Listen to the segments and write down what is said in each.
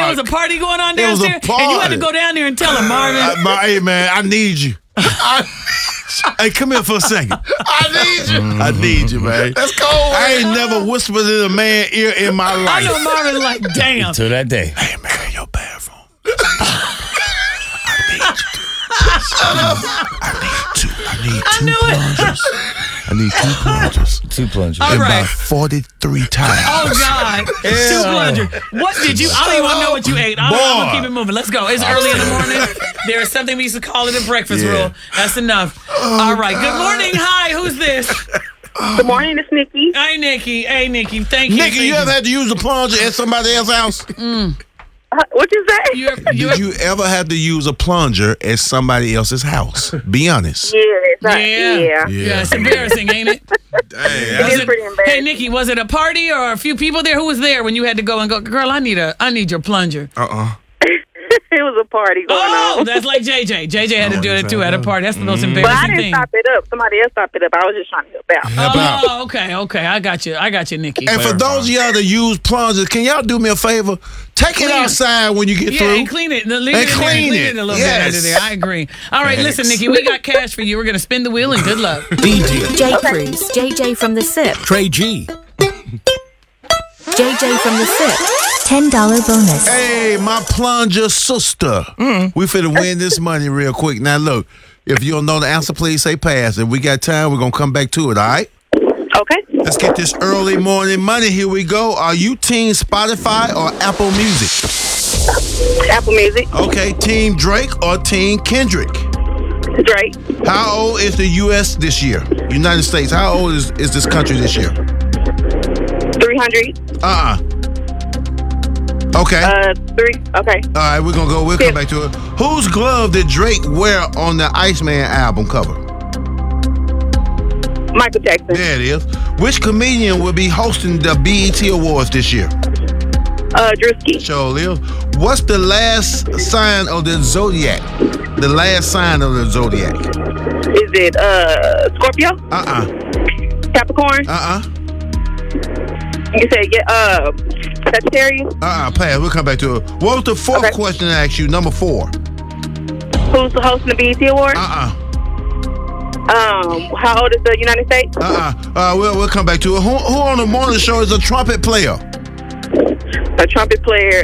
there was a party going on It was a downstairs? party. And you had to go down there and tell him, Marvin. Hey, man, I need you. Hey, come here for a second. I need you. I need you, man. That's cold. I ain't never whispered in a man's ear in my I life. know Marvin like, damn. To that day. Hey, man, in your bathroom. I need two plungers. I need two plungers. Two plungers. All And right. about 43 times. Oh, God. Two plungers. What did you? I don't even want to know what you ate. I'm going to keep it moving. Let's go. It's early in the morning. There is something we used to call it a breakfast rule. That's enough. All right. Good morning. Hi. Who's this? Good morning, it's Nikki. Hey, Nikki. Hey, Nikki. Thank you. Nikki, you ever had to use a plunger at somebody else's house? What you say? Did you ever have to use a plunger at somebody else's house? Be honest. Yeah, it's embarrassing, ain't it? It is pretty embarrassing. Hey, Nikki, was it a party or a few people there? Who was there when you had to go and go? Girl, I need your plunger. It was a party going on. Oh, that's like JJ. JJ had to do it too at a party. That's the most But I embarrassing didn't thing. stop it up. Somebody else stopped it up. I was just trying to help out. Oh, okay. I got you, Nikki. And for those of y'all that use plungers, can y'all do me a favor? Take Clean it it. outside when you get through. and clean it. Leave And it in there. clean Leave it. it a little Yes. bit under there. I agree. All right, listen, Nikki, we got cash for you. We're going to spin the wheel and good luck. DJ. J. Cruz, JJ from the SIP. Trey G. JJ from the SIP. $10 bonus. Hey, my plunger sister. We finna win this money real quick. Now, look, if you don't know the answer, please say pass. If we got time, we're going to come back to it, all right? Okay. Let's get this early morning money. Here we go. Are you team Spotify or Apple Music? Apple Music. Okay, team Drake or team Kendrick? Drake. How old is the U.S. this year? United States. How old is this country this year? 300. Okay. 3. Okay. All right, we'll come back to it. Whose glove did Drake wear on the Iceman album cover? Michael Jackson. There it is. Which comedian will be hosting the BET Awards this year? Drewski. Sure is. What's the last sign of the zodiac? The last sign of the zodiac. Is it Scorpio? Capricorn? You said Sagittarius? Pass. We'll come back to it. What was the fourth question I asked you? Number 4. Who's hosting the BET Award? How old is the United States? We'll come back to it. Who on the morning show is a trumpet player? A trumpet player.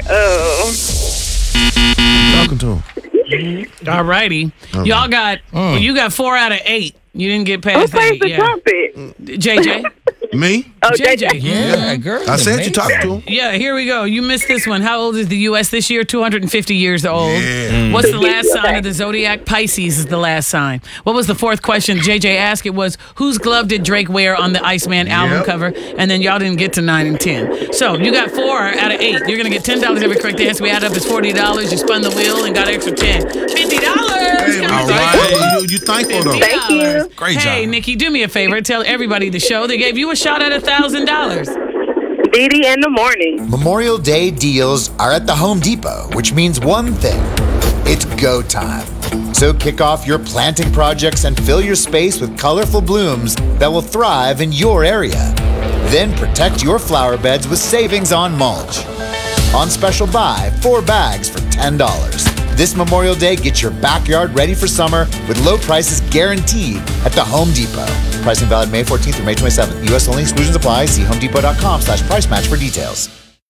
Talking to him. All righty. Y'all got, you got 4 out of 8. You didn't get Who past plays 8. the trumpet? JJ. Me? Oh, JJ. Yeah, girl. I said you talked to him. Yeah, here we go. You missed this one. How old is the U.S. this year? 250 years old. Yeah. What's the last sign of the zodiac? Pisces is the last sign. What was the fourth question JJ asked? It was, whose glove did Drake wear on the Iceman album cover? And then y'all didn't get to 9 and 10. So you got 4 out of 8. You're going to get $10 every correct answer. We add up as $40. You spun the wheel and got an extra 10. $50. All right. You thankful though. Thank you. Great Hey, job. Nikki, do me a favor. Tell everybody the show. They gave you a shot at $1,000. Didi in the morning. Memorial Day deals are at the Home Depot, which means one thing. It's go time. So kick off your planting projects and fill your space with colorful blooms that will thrive in your area. Then protect your flower beds with savings on mulch. On special buy, 4 bags for $10. This Memorial Day, get your backyard ready for summer with low prices guaranteed at the Home Depot. Pricing valid May 14th through May 27th. U.S. only. Exclusions apply. See homedepot.com/price match for details.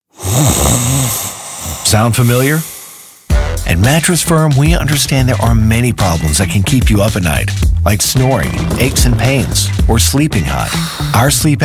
Sound familiar? At Mattress Firm, we understand there are many problems that can keep you up at night, like snoring, aches and pains, or sleeping hot. Our sleep